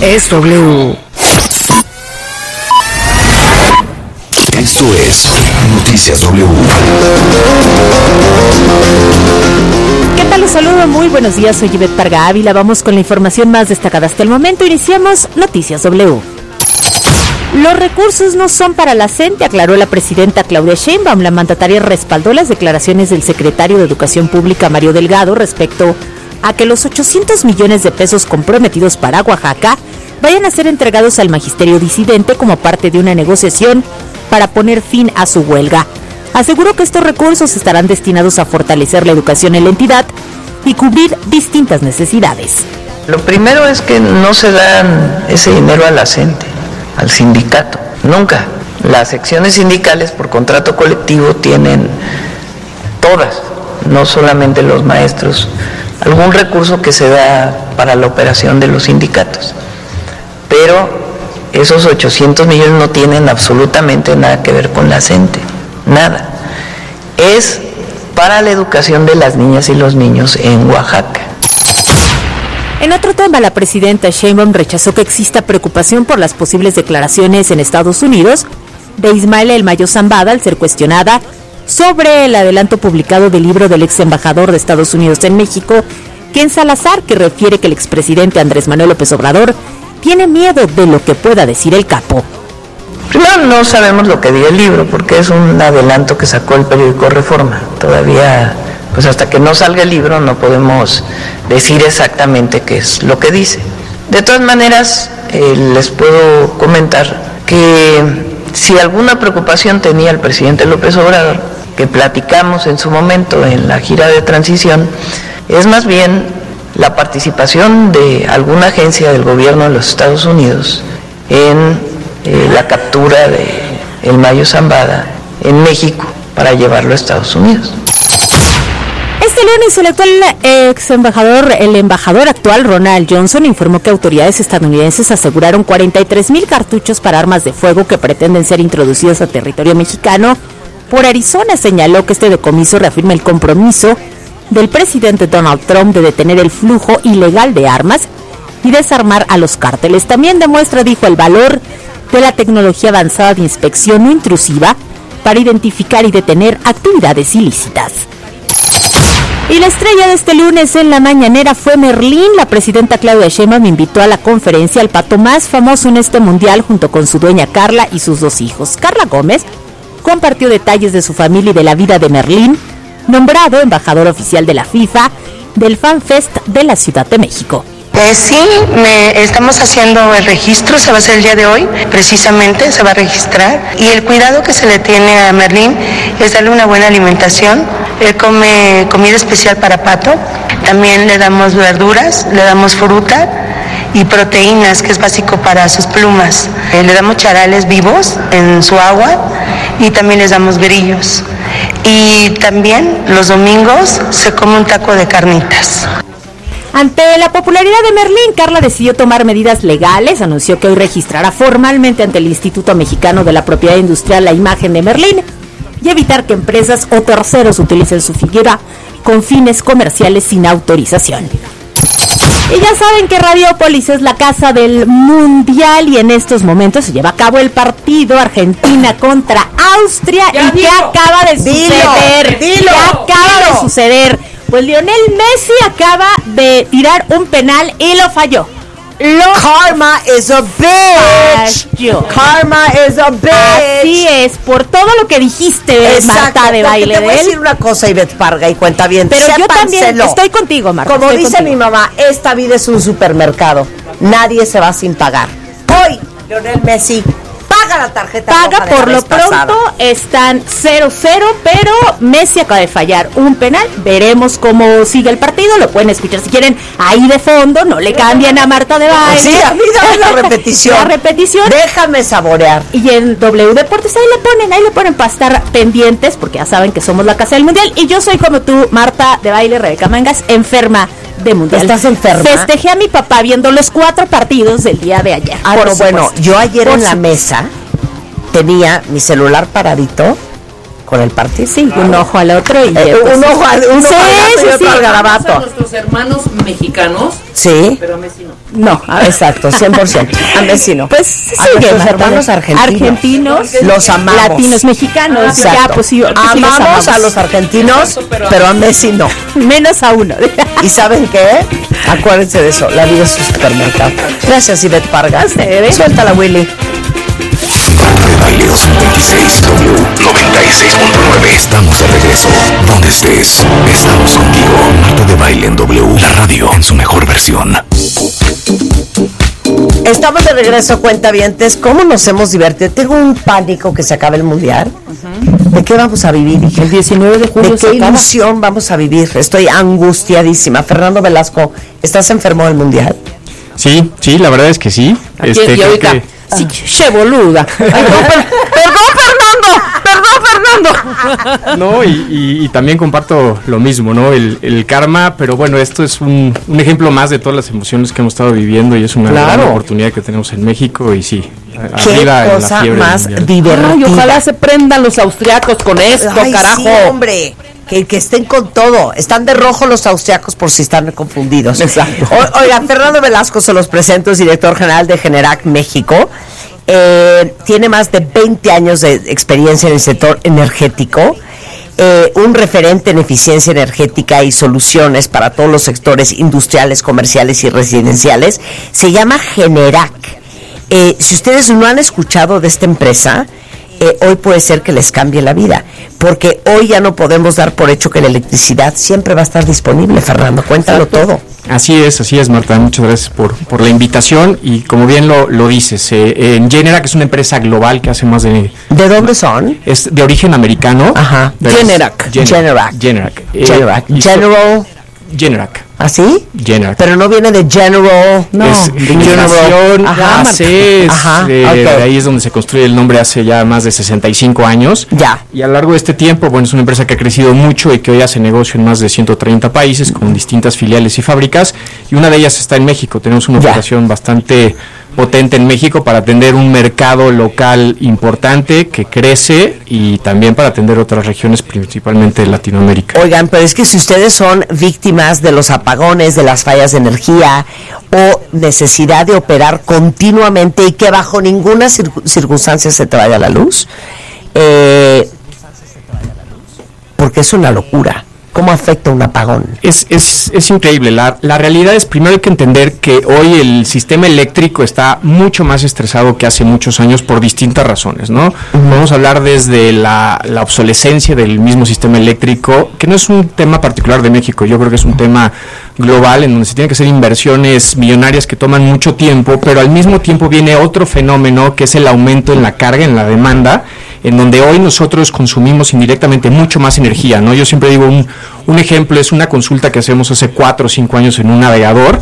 es W. Esto es Noticias W. ¿Qué tal? Los saludo, muy buenos días, soy Ivette Parga Ávila. Vamos con la información más destacada hasta el momento. Iniciamos Noticias W. Los recursos no son para la CENTE, aclaró la presidenta Claudia Sheinbaum. La mandataria respaldó las declaraciones del secretario de Educación Pública, Mario Delgado, respecto a que los 800 millones de pesos comprometidos para Oaxaca vayan a ser entregados al magisterio disidente como parte de una negociación para poner fin a su huelga. Aseguró que estos recursos estarán destinados a fortalecer la educación en la entidad y cubrir distintas necesidades. Lo primero es que no se dan ese dinero a la CENTE, al sindicato, nunca. Las secciones sindicales por contrato colectivo tienen todas, no solamente los maestros, algún recurso que se da para la operación de los sindicatos. Pero esos 800 millones no tienen absolutamente nada que ver con la CENTE, nada. Es para la educación de las niñas y los niños en Oaxaca. En otro tema, la presidenta Sheinbaum rechazó que exista preocupación por las posibles declaraciones en Estados Unidos de Ismael El Mayo Zambada al ser cuestionada sobre el adelanto publicado del libro del ex embajador de Estados Unidos en México, Ken Salazar, que refiere que el expresidente Andrés Manuel López Obrador tiene miedo de lo que pueda decir el capo. Primero, no sabemos lo que diga el libro, porque es un adelanto que sacó el periódico Reforma. Todavía, pues hasta que no salga el libro, no podemos decir exactamente qué es lo que dice. De todas maneras, les puedo comentar que si alguna preocupación tenía el presidente López Obrador, que platicamos en su momento en la gira de transición, es más bien la participación de alguna agencia del gobierno de los Estados Unidos en la captura de El Mayo Zambada en México para llevarlo a Estados Unidos. Este lunes el embajador actual Ronald Johnson informó que autoridades estadounidenses aseguraron 43,000 cartuchos para armas de fuego que pretenden ser introducidos a territorio mexicano por Arizona. Señaló que este decomiso reafirma el compromiso del presidente Donald Trump de detener el flujo ilegal de armas y desarmar a los cárteles. También demuestra, dijo, el valor de la tecnología avanzada de inspección no intrusiva para identificar y detener actividades ilícitas. Y la estrella de este lunes en la mañanera fue Merlín. La presidenta Claudia Sheinbaum invitó a la conferencia al pato más famoso en este mundial junto con su dueña Carla y sus dos hijos. Carla Gómez compartió detalles de su familia y de la vida de Merlín, nombrado embajador oficial de la FIFA del Fan Fest de la Ciudad de México. Estamos haciendo el registro, se va a hacer el día de hoy, precisamente se va a registrar, y el cuidado que se le tiene a Merlín es darle una buena alimentación. Él come comida especial para pato, también le damos verduras, le damos fruta y proteínas, que es básico para sus plumas. Le damos charales vivos en su agua y también les damos grillos. Y también los domingos se come un taco de carnitas. Ante la popularidad de Merlín, Carla decidió tomar medidas legales. Anunció que hoy registrará formalmente ante el Instituto Mexicano de la Propiedad Industrial la imagen de Merlín y evitar que empresas o terceros utilicen su figura con fines comerciales sin autorización. Y ya saben que Radiópolis es la casa del Mundial y en estos momentos se lleva a cabo el partido Argentina contra Austria. ¿Qué acaba de suceder? ¿Qué acaba de suceder? Pues Lionel Messi acaba de tirar un penal y lo falló. Karma is a bitch. Karma is a bitch. Así es, por todo lo que dijiste, exacto, Marta de Baile. Te voy a decir una cosa, Ivette Parga, y cuenta bien. Pero yo también estoy contigo, Marta. Como dice mi mamá, esta vida es un supermercado. Nadie se va sin pagar. Hoy, Lionel Messi paga la tarjeta. Paga por lo pronto, están 0-0, pero Messi acaba de fallar un penal. Veremos cómo sigue el partido. Lo pueden escuchar si quieren ahí de fondo. No le cambien a Marta de Baile. Sí, a mí dame la repetición. La repetición. Déjame saborear. Y en W Deportes ahí le ponen para estar pendientes, porque ya saben que somos la casa del mundial. Y yo soy como tú, Marta de Baile, Rebeca Mangas, enferma de mundial. ¿Estás enferma? Festejé a mi papá viendo los 4 partidos del día de ayer. Ah, no, bueno, yo ayer en la mesa tenía mi celular paradito con el partido. Sí, un ojo al otro y un ojo al gato y otro al garabato. A nuestros hermanos mexicanos, Sí. pero a Messi no. No, a ver. Exacto, 100%. A Messi no. Pues a sigue, nuestros Marta. hermanos argentinos. Los amamos. Latinos, mexicanos. Exacto. Ya, pues sí, los amamos a los argentinos, pero a Messi no. Menos a uno. ¿Y saben qué? Acuérdense de eso, la vida es un supermercado. Gracias, Ivette Pargas. Suéltala, Willy. Marta de Baile 2026 W 96.9. Estamos de regreso. Donde estés, estamos contigo. Marta de Baile en W, la radio en su mejor versión. Estamos de regreso, cuentavientes. ¿Cómo nos hemos divertido? Tengo un pánico que se acabe el mundial. ¿De qué vamos a vivir, hija? El 19 de julio ¿De qué ilusión vamos a vivir? Estoy angustiadísima. Fernando Velasco, ¿estás enfermo del mundial? Sí, la verdad es que sí. Aquí Creo que sí, che boluda. Ay, perdón, Fernando. no, y también comparto lo mismo, ¿no? El karma, pero bueno, esto es un ejemplo más de todas las emociones que hemos estado viviendo y es una gran oportunidad que tenemos en México y sí. Qué cosa más divertida. Ay, ojalá se prendan los austriacos con esto, Ay, carajo. sí, hombre. Que estén con todo. Están de rojo los austriacos por si están confundidos. Exacto. Oiga, Fernando Velasco se los presento, es director general de Generac México. Tiene más de 20 años de experiencia en el sector energético. Un referente en eficiencia energética y soluciones para todos los sectores industriales, comerciales y residenciales. Se llama Generac. Si ustedes no han escuchado de esta empresa, hoy puede ser que les cambie la vida, porque hoy ya no podemos dar por hecho que la electricidad siempre va a estar disponible. Fernando, cuéntalo todo. Así es, Marta, muchas gracias por la invitación y como bien lo dices, en Generac es una empresa global que hace más de... ¿De dónde son? Es de origen americano. Ajá. Generac. Generac. ¿Así? Generac. Pero no viene de General. No. Es generación de ahí es donde se construye el nombre hace ya más de 65 años. Ya. Y a lo largo de este tiempo, bueno, es una empresa que ha crecido mucho y que hoy hace negocio en más de 130 países con distintas filiales y fábricas. Y una de ellas está en México. Tenemos una operación bastante potente en México para atender un mercado local importante que crece y también para atender otras regiones, principalmente de Latinoamérica. Oigan, pero es que si ustedes son víctimas de los apagones, de las fallas de energía o necesidad de operar continuamente y que bajo ninguna circunstancia se te vaya la luz, porque es una locura. ¿Cómo afecta un apagón? Es increíble. La realidad es, primero hay que entender que hoy el sistema eléctrico está mucho más estresado que hace muchos años por distintas razones, ¿no? Vamos a hablar desde la obsolescencia del mismo sistema eléctrico, que no es un tema particular de México, yo creo que es un tema global en donde se tienen que hacer inversiones millonarias que toman mucho tiempo, pero al mismo tiempo viene otro fenómeno que es el aumento en la carga, en la demanda, en donde hoy nosotros consumimos indirectamente mucho más energía, ¿no? Yo siempre digo, un ejemplo es una consulta que hacemos hace 4 o 5 años en un navegador,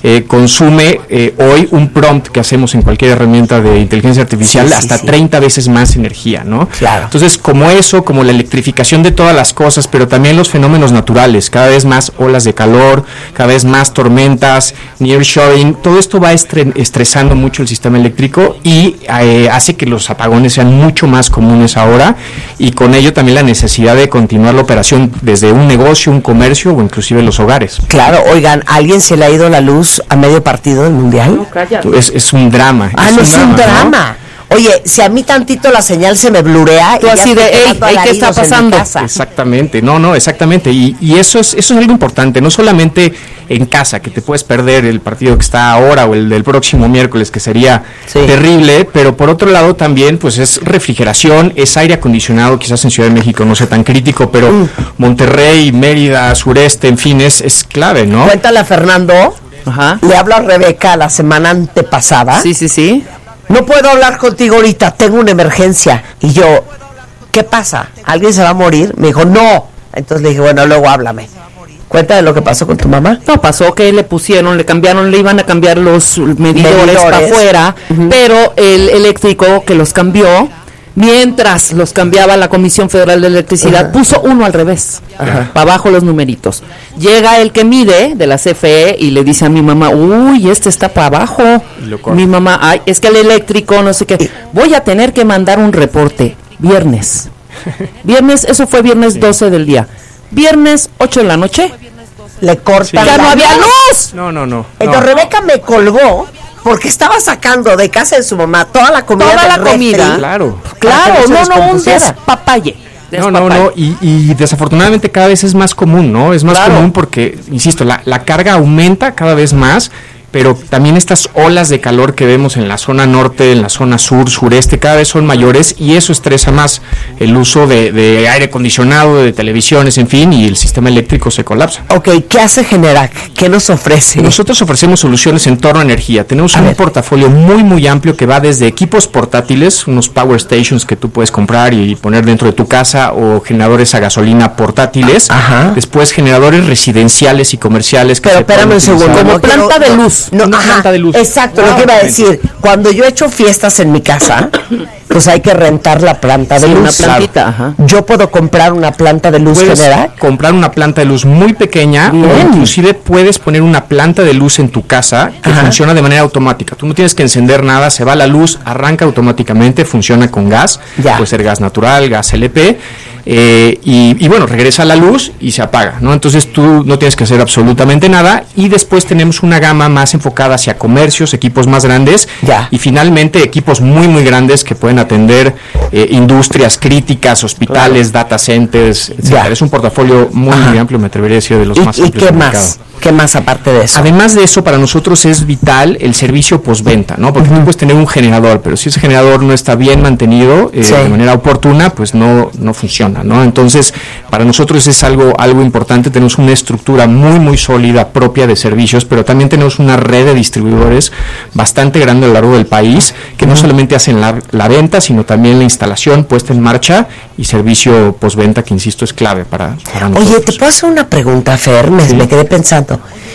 consume hoy un prompt que hacemos en cualquier herramienta de inteligencia artificial hasta 30 veces más energía, ¿no? Claro. Entonces, como eso, como la electrificación de todas las cosas, pero también los fenómenos naturales, cada vez más olas de calor, cada vez más tormentas, nearshoring, todo esto va estresando mucho el sistema eléctrico y hace que los apagones sean mucho más comunes ahora y con ello también la necesidad de continuar la operación desde un negocio, un comercio o inclusive los hogares. Claro, oigan, ¿a alguien se le ha ido la luz a medio partido del mundial? No, cállate. Es un drama. No es un drama. ¿No? Oye, si a mí tantito la señal se me blurea tú y así de, ¿qué está pasando? Exactamente, exactamente. Y eso es algo importante, no solamente en casa, que te puedes perder el partido que está ahora o el del próximo miércoles, que sería terrible, pero por otro lado también, pues es refrigeración, es aire acondicionado, quizás en Ciudad de México no sea tan crítico, pero Monterrey, Mérida, sureste, en fin, es clave, ¿no? Cuéntale a Fernando. Ajá. Le hablo a Rebeca la semana antepasada. Sí. No puedo hablar contigo ahorita, tengo una emergencia. Y yo, ¿qué pasa? ¿Alguien se va a morir? Me dijo, no. Entonces le dije, bueno, luego háblame. Cuéntame lo que pasó con tu mamá. No, pasó que le iban a cambiar los medidores para afuera, pero el eléctrico que los cambió, mientras los cambiaba la Comisión Federal de Electricidad, puso uno al revés, para abajo los numeritos. Llega el que mide de la CFE y le dice a mi mamá, uy, este está para abajo. Mi mamá, ay, es que el eléctrico, no sé qué. Voy a tener que mandar un reporte viernes. Viernes, eso fue viernes 12 del día. Viernes 8 de la noche. Le cortan. ¡Ya no había luz! No. Entonces Rebeca me colgó porque estaba sacando de casa de su mamá toda la comida. Toda la del refri. comida. Claro. Claro, Para que no se un descompusiera. despapalle. No, y desafortunadamente cada vez es más común, ¿no? Es más común porque, insisto, la carga aumenta cada vez más, pero también estas olas de calor que vemos en la zona norte, en la zona sur, sureste, cada vez son mayores y eso estresa más el uso de aire acondicionado, de televisiones, en fin, y el sistema eléctrico se colapsa. Ok, ¿qué hace Generac? ¿Qué nos ofrece? Nosotros ofrecemos soluciones en torno a energía. Tenemos un portafolio muy amplio que va desde equipos portátiles, unos power stations que tú puedes comprar y poner dentro de tu casa, o generadores a gasolina portátiles. Ajá. Después generadores residenciales y comerciales. Pero espérame un segundo. Como planta de luz. Una planta de luz. Exacto, lo que iba a decir. Cuando yo he hecho fiestas en mi casa, pues hay que rentar la planta de luz. Una plantita, ajá. Yo puedo comprar una planta de luz Puedes Generac. comprar una planta de luz muy pequeña, o inclusive puedes poner una planta de luz en tu casa que funciona de manera automática. Tú no tienes que encender nada, se va la luz, arranca automáticamente, funciona con gas, puede ser gas natural, gas LP, y bueno, regresa la luz y se apaga, ¿no? Entonces tú no tienes que hacer absolutamente nada, y después tenemos una gama más enfocada hacia comercios, equipos más grandes, y finalmente equipos muy grandes que pueden atender industrias críticas, hospitales, data centers, etcétera. Es un portafolio muy amplio, me atrevería a decir, de los más amplios del mercado. ¿Qué más aparte de eso? Además de eso, para nosotros es vital el servicio postventa, ¿no? Porque tú puedes tener un generador, pero si ese generador no está bien mantenido de manera oportuna, pues no funciona, ¿no? Entonces, para nosotros es algo importante. Tenemos una estructura muy sólida propia de servicios, pero también tenemos una red de distribuidores bastante grande a lo largo del país, que no solamente hacen la venta, sino también la instalación, puesta en marcha y servicio postventa, que insisto es clave para nosotros. Oye, ¿te puedo hacer una pregunta, Fer? Me quedé pensando.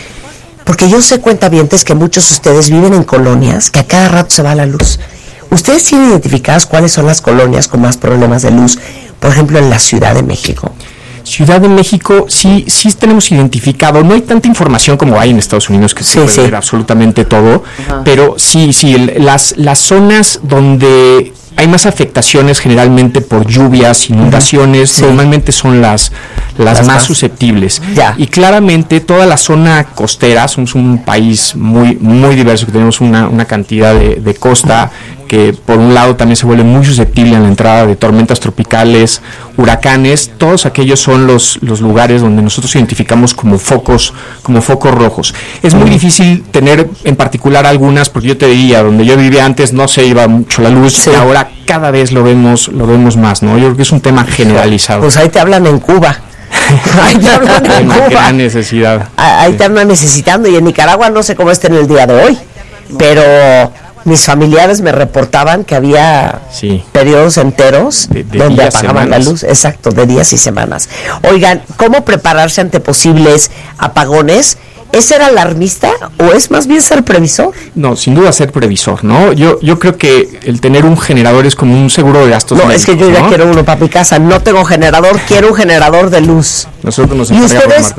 Porque yo sé, cuentavientes, que muchos de ustedes viven en colonias que a cada rato se va la luz. ¿Ustedes tienen identificadas cuáles son las colonias con más problemas de luz? Por ejemplo, en la Ciudad de México. Ciudad de México sí tenemos identificado. No hay tanta información como hay en Estados Unidos, que se puede ver absolutamente todo, pero sí, las zonas donde hay más afectaciones, generalmente por lluvias, inundaciones, normalmente son las más susceptibles. Y claramente toda la zona costera, somos un país muy diverso, que tenemos una cantidad de costa que por un lado también se vuelve muy susceptible a la entrada de tormentas tropicales, huracanes. Todos aquellos son los lugares donde nosotros identificamos como focos rojos. Es muy difícil tener en particular algunas, porque yo te diría, donde yo vivía antes no se iba mucho la luz, y ahora cada vez lo vemos más, ¿no? Yo creo que es un tema generalizado. Pues ahí te hablan en Cuba. Ahí te hablan en Cuba. Gran necesidad. Ahí te andan necesitando, y en Nicaragua no sé cómo está en el día de hoy, pero mis familiares me reportaban que había periodos enteros donde apagaban la luz, de días y semanas. Oigan, ¿cómo prepararse ante posibles apagones? ¿Es ser alarmista o es más bien ser previsor? No, sin duda ser previsor, ¿no? Yo creo que el tener un generador es como un seguro de gastos médicos, es que yo ya quiero uno para mi casa. No tengo generador, quiero un generador de luz. Nosotros nos encargamos. Y ustedes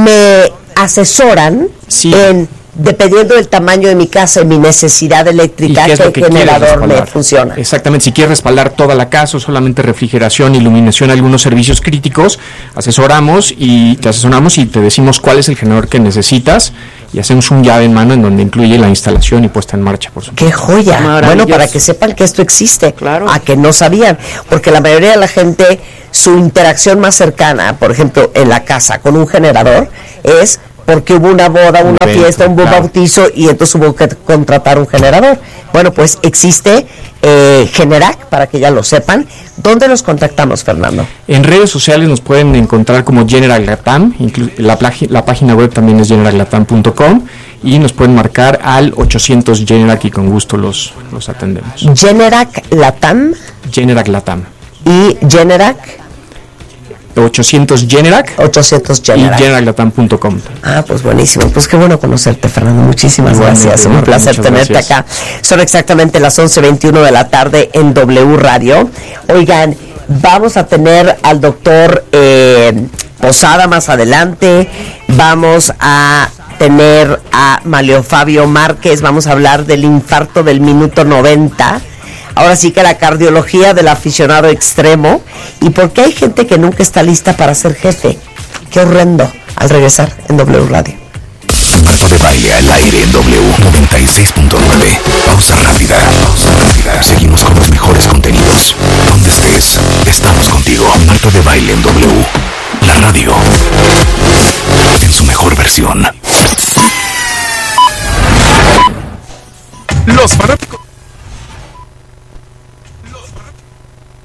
me asesoran en, dependiendo del tamaño de mi casa y mi necesidad eléctrica, qué generador me funciona. Exactamente, si quieres respaldar toda la casa o solamente refrigeración, iluminación, algunos servicios críticos, te asesoramos y te decimos cuál es el generador que necesitas, y hacemos un llave en mano en donde incluye la instalación y puesta en marcha, por supuesto. ¡Qué joya! Bueno, para que sepan que esto existe, a que no sabían, porque la mayoría de la gente, su interacción más cercana, por ejemplo, en la casa con un generador, es porque hubo una boda, una fiesta, un bautizo, y entonces hubo que contratar un generador. Bueno, pues existe Generac, para que ya lo sepan. ¿Dónde los contactamos, Fernando? En redes sociales nos pueden encontrar como Generac Latam, la página web también es generaclatam.com, y nos pueden marcar al 800 Generac y con gusto los atendemos. Generac Latam. Generac Latam. Y Generac 800 Generac. 800 Generac. Y generaclatam.com. Ah, pues buenísimo. Pues qué bueno conocerte, Fernando. Muchísimas gracias. Un placer tenerte acá. Son exactamente las 11:21 de la tarde en W Radio. Oigan, vamos a tener al doctor Posada más adelante. Vamos a tener a Malio Fabio Márquez. Vamos a hablar del infarto del minuto 90. ahora sí que la cardiología del aficionado extremo y por qué hay gente que nunca está lista para ser jefe. Qué horrendo. Al regresar en W Radio. Marta de Baile al aire en W 96.9. Pausa rápida. Seguimos con los mejores contenidos. Donde estés, estamos contigo. Marta de Baile en W. La radio. En su mejor versión. Los fanáticos